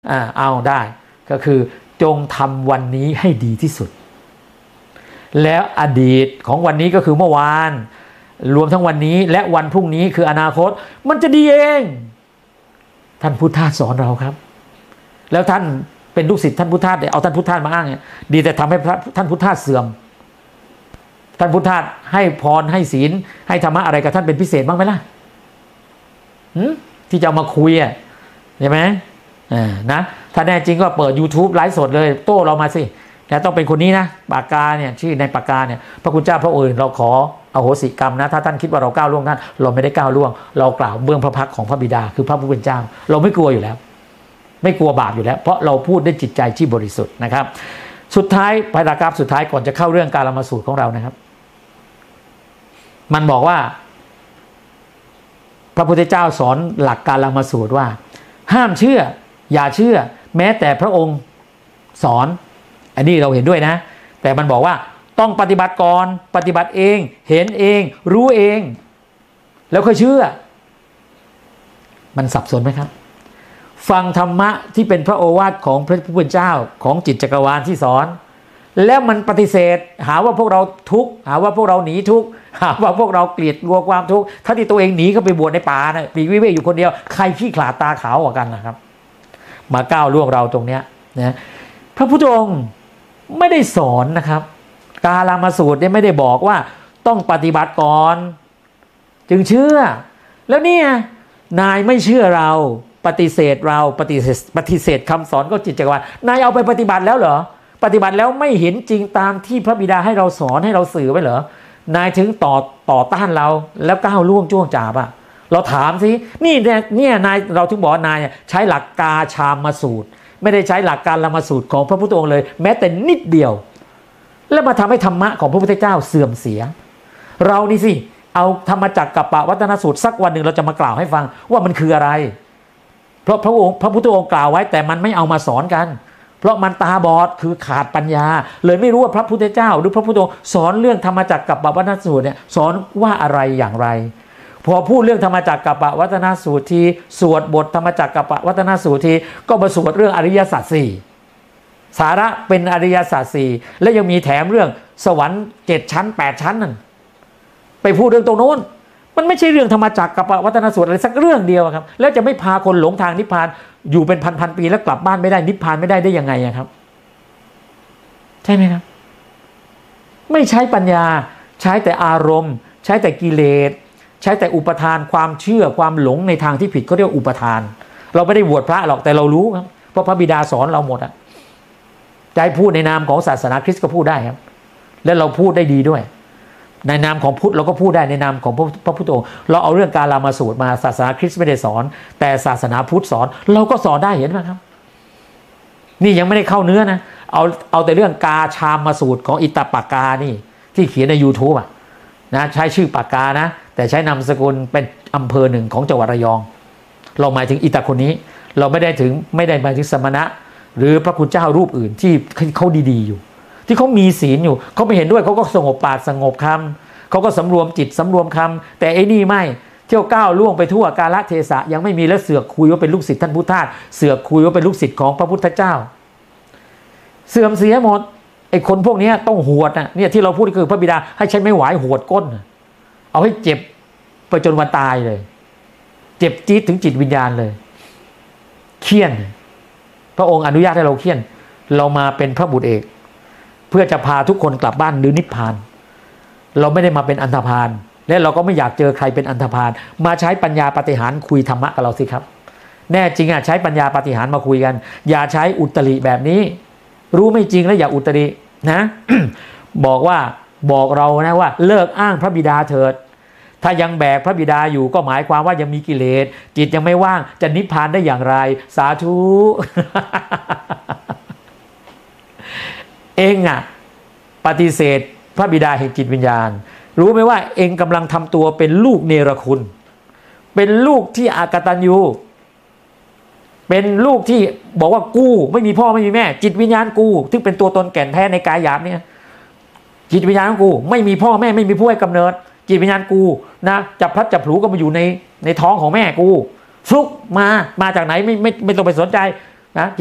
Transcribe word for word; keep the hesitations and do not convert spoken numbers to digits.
อ่าเอาได้ก็คือจงทำวันนี้ให้ดีที่สุดแล้วอดีตของวันนี้ก็คือเมื่อวานรวมทั้งวันนี้และวันพรุ่งนี้คืออนาคตมันจะดีเองท่านพุทธทาสสอนเราครับแล้วท่านเป็นลูกศิษย์ท่านพุทธทาสเอาท่านพุทธทาสมาอ้างเนี่ยดีแต่ทำให้ท่านพุทธทาสเสื่อมท่านพุทธทาสให้พรให้ศีลให้ธรรมะอะไรกับท่านเป็นพิเศษบ้างไหมล่ะที่จะเอามาคุยอ่ะใช่ไหมอ่านะถ้าแน่จริงก็เปิด YouTube ไลฟ์สดเลยโต้เรามาสิแต่ต้องเป็นคนนี้นะปากกาเนี่ยชื่อในปากกาเนี่ยพระคุณเจ้าพระองค์เราขออโหสิกรรมนะถ้าท่านคิดว่าเราก้าวล่วงท่านเราไม่ได้ก้าวล่วงเรากล่าวเบื้องพระพักของพระบิดาคือพระผู้เป็นเจ้าเราไม่กลัวอยู่แล้วไม่กลัวบาปอยู่แล้วเพราะเราพูดด้วยจิตใจที่บริสุทธิ์นะครับสุดท้ายพาราgraฟสุดท้ายก่อนจะเข้าเรื่องกาลามสูตรของเรานะครับมันบอกว่าพระพุทธเจ้าสอนหลักกาลามสูตรว่าห้ามเชื่ออย่าเชื่อแม้แต่พระองค์สอนอันนี้เราเห็นด้วยนะแต่มันบอกว่าต้องปฏิบัติก่อนปฏิบัติเองเห็นเองรู้เองแล้วค่อยเชื่อมันสับสนไหมครับฟังธรรมะที่เป็นพระโอวาทของพระผู้เป็นเจ้าของจิตจักรวาลที่สอนแล้วมันปฏิเสธหาว่าพวกเราทุกข์หาว่าพวกเราหนีทุกข์หาว่าพวกเราเกลียดกลัวความทุกข์ถ้าที่ตัวเองหนีก็ไปบวชในป่านะปลีกวิเวกอยู่คนเดียวใครขี้ขลาดตาขาวกว่ากันนะครับมาก้าวล่วงเราตรงเนี้ยนะพระพุทธองค์ไม่ได้สอนนะครับกาลามสูตรเนี่ยไม่ได้บอกว่าต้องปฏิบัติก่อนจึงเชื่อแล้วเนี่ยนายไม่เชื่อเราปฏิเสธเราปฏิเสธปฏิเสธคำสอนก็จิตจักรวาลนายเอาไปปฏิบัติแล้วเหรอปฏิบัติแล้วไม่เห็นจริงตามที่พระบิดาให้เราสอนให้เราสื่อไว้เหรอนายถึงต่อต่อต้านเราแล้วก้าวล่วงจ้วงจาบอ่ะเราถามสินี่เนี่ยเนี่ยนายเราถึงบอกนายใช้หลักกาชามสูตรไม่ได้ใช้หลักการลามสูตรของพระพุทธองค์เลยแม้แต่นิดเดียวแล้วมาทำให้ธรรมะของพระพุทธเจ้าเสื่อมเสียเรานี่สิเอาธรรมจักรกัปปวัตนสูตรสักวันหนึ่งเราจะมากล่าวให้ฟังว่ามันคืออะไรเพราะพระองค์พระพุทธองค์กล่าวไว้แต่มันไม่เอามาสอนกันเพราะมันตาบอดคือขาดปัญญาเลยไม่รู้ว่าพระพุทธเจ้าหรือพระพุทธองค์สอนเรื่องธรรมจักรกัปปวัตนสูตรเนี่ยสอนว่าอะไรอย่างไรพอพูดเรื่องธรรมจักรกัปปวัตนสูตรทีสวดบทธรรมจักรกัปปวัตนสูตรทีก็มาสวดเรื่องอริยสัจสี่สาระเป็นอริยสัจสี่และยังมีแถมเรื่องสวรรค์เจ็ดชั้นแปดชั้นนั่นไปพูดเรื่องตรงโน้นมันไม่ใช่เรื่องธรรมจักรกัปปวัตนสูตรอะไรสักเรื่องเดียวครับแล้วจะไม่พาคนหลงทางนิพพานอยู่เป็นพันๆปีแล้วกลับบ้านไม่ได้นิพพานไม่ได้ได้ยังไงครับใช่ไหมครับไม่ใช้ปัญญาใช้แต่อารมณ์ใช้แต่กิเลสใช้แต่อุปทานความเชื่อความหลงในทางที่ผิดเขาเรียกอุปทานเราไม่ได้บวชพระหรอกแต่เรารู้ครับเพราะพระบิดาสอนเราหมดอะใจพูดในนามของศาสนาคริสต์ก็พูดได้ครับและเราพูดได้ดีด้วยในนามของพุทธเราก็พูดได้ในนามของพระพุทธองค์เราเอาเรื่องกาลามสูตรมาศาสนาคริสต์ไม่ได้สอนแต่ศาสนาพุทธสอนเราก็สอนได้เห็นไหมครับนี่ยังไม่ได้เข้าเนื้อนะเอาเอาแต่เรื่องกาชามสูตรของอิตตปากานี่ที่เขียนใน YouTube อ่ะนะใช้ชื่อปากกานะแต่ใช้นามสกุลเป็นอำเภอหนึ่งของจังหวัดระยองเราหมายถึงอิตตคนนี้เราไม่ได้ถึงไม่ได้หมายถึงสมณะหรือพระคุณเจ้ารูปอื่นที่เขาดีๆอยู่ที่เขามีศีลอยู่เขาไม่เห็นด้วยเขาก็สงบปากสงบคำเขาก็สำรวมจิตสำรวมคำแต่ไอ้นี่ไม่เที่ยวก้าวล่วงไปทั่วกาลเทศะยังไม่มีแล้วเสือกคุยว่าเป็นลูกศิษย์ท่านพุทธทาสเสือกคุยว่าเป็นลูกศิษย์ของพระพุทธเจ้าเสื่อมเสียหมดไอ้คนพวกนี้ต้องหวดนะเนี่ยที่เราพูดคือพระบิดาให้ใช้ไม่ไหวหวดก้นเอาให้เจ็บไปจนวันตายเลยเจ็บจี๊ดถึงจิตวิญญาณเลยเคี่ยนพระองค์อนุญาตให้เราเคี่ยนเรามาเป็นพระบุตรเอกเพื่อจะพาทุกคนกลับบ้านหรือนิพพานเราไม่ได้มาเป็นอันธพาลและเราก็ไม่อยากเจอใครเป็นอันธพาลมาใช้ปัญญาปาฏิหาริย์คุยธรรมะกับเราสิครับแน่จริงอ่ะใช้ปัญญาปาฏิหาริย์มาคุยกันอย่าใช้อุตริแบบนี้รู้ไม่จริงแล้วอย่าอุตรินะ บอกว่าบอกเรานะว่าเลิกอ้างพระบิดาเถิดถ้ายังแบกพระบิดาอยู่ก็หมายความว่ายังมีกิเลสจิตยังไม่ว่างจะนิพพานได้อย่างไรสาธุ เองอ่ะปฏิเสธพระบิดาแห่งจิตวิญญาณรู้ไหมว่าเองกำลังทำตัวเป็นลูกเนรคุณเป็นลูกที่อกตัญญูเป็นลูกที่บอกว่ากูไม่มีพ่อไม่มีแม่จิตวิญญาณกูที่เป็นตัวตนแก่นแท้ในกายหยาบเนี่ยจิตวิญญาณของกูไม่มีพ่อแม่ไม่มีผู้ให้กำเนิดจิตวิญญาณกูนะจับพลัดจับผลูก็มาอยู่ในในท้องของแม่กูฟลุกมามาจากไหนไม่ไม่ไม่ต้องไปสนใจนะ